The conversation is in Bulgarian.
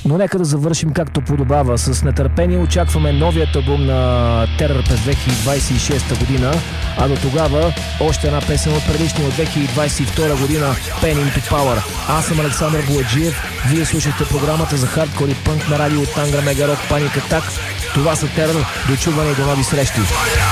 Но нека да завършим както подобава. С нетърпение очакваме новият албум на Terror през 2026 година, а до тогава още една песен от предишния от 2022 година, Pain into Power. Аз съм Александър Бояджиев, вие слушате програмата за хардкор и пънк на радио Тангра Мегарок Паник Атак. Това са Terror, до чуване и до нови срещи.